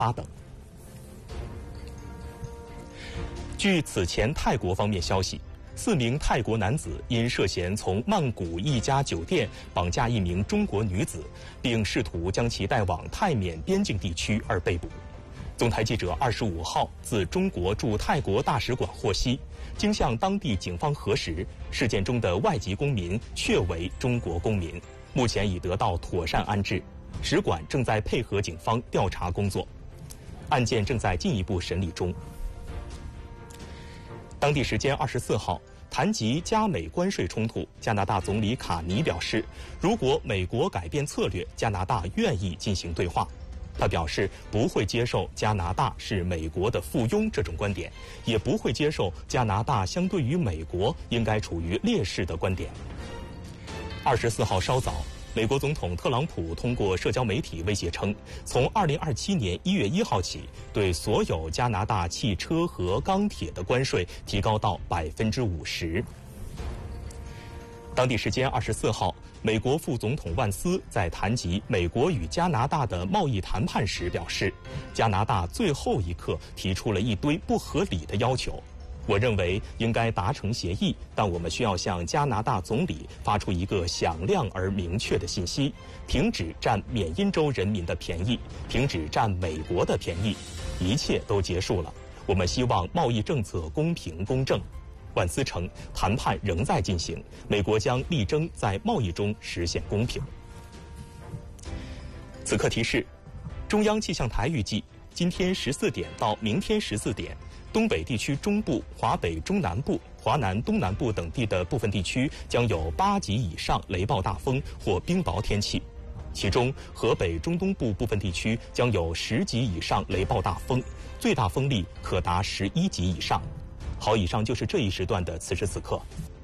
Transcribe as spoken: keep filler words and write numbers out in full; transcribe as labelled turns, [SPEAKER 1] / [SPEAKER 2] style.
[SPEAKER 1] 八等。据此前泰国方面消息，四名泰国男子因涉嫌从曼谷一家酒店绑架一名中国女子，并试图将其带往泰缅边境地区而被捕。总台记者二十五号自中国驻泰国大使馆获悉，经向当地警方核实，事件中的外籍公民确为中国公民，目前已得到妥善安置。使馆正在配合警方调查工作，案件正在进一步审理中。当地时间二十四号，谈及加美关税冲突，加拿大总理卡尼表示，如果美国改变策略，加拿大愿意进行对话。他表示不会接受加拿大是美国的附庸这种观点，也不会接受加拿大相对于美国应该处于劣势的观点。二十四号稍早，美国总统特朗普通过社交媒体威胁称，从二零二七年一月一号起，对所有加拿大汽车和钢铁的关税提高到百分之五十。当地时间二十四号，美国副总统万斯在谈及美国与加拿大的贸易谈判时表示，加拿大最后一刻提出了一堆不合理的要求。我认为应该达成协议，但我们需要向加拿大总理发出一个响亮而明确的信息：停止占缅因州人民的便宜，停止占美国的便宜，一切都结束了。我们希望贸易政策公平公正。万斯称，谈判仍在进行，美国将力争在贸易中实现公平。此刻提示：中央气象台预计，今天十四点到明天十四点，东北地区中部、华北中南部、华南东南部等地的部分地区将有八级以上雷暴大风或冰雹天气，其中河北中东部部分地区将有十级以上雷暴大风，最大风力可达十一级以上。好，以上就是这一时段的此时此刻。